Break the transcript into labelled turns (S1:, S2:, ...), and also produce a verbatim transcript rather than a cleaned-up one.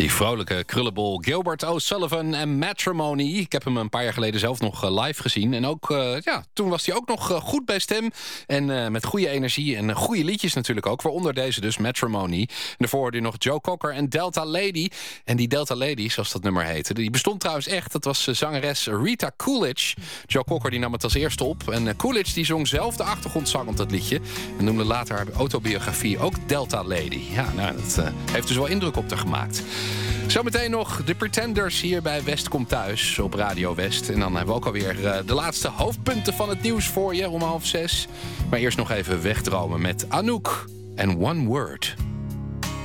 S1: Die vrolijke krullenbol Gilbert O'Sullivan en Matrimony. Ik heb hem een paar jaar geleden zelf nog uh, live gezien. En ook, uh, ja, toen was hij ook nog uh, goed bij stem. En uh, met goede energie en uh, goede liedjes natuurlijk ook. Waaronder deze dus, Matrimony. En daarvoor hoorde je nog Joe Cocker en Delta Lady. En die Delta Lady, zoals dat nummer heette, die bestond trouwens echt. Dat was uh, zangeres Rita Coolidge. Joe Cocker die nam het als eerste op. En uh, Coolidge die zong zelf de achtergrondzang op dat liedje. En noemde later haar autobiografie ook Delta Lady. Ja, nou, dat uh, heeft dus wel indruk op haar gemaakt. Zometeen nog de Pretenders hier bij West komt thuis op Radio West. En dan hebben we ook alweer uh, de laatste hoofdpunten van het nieuws voor je om half zes. Maar eerst nog even wegdromen met Anouk en One Word.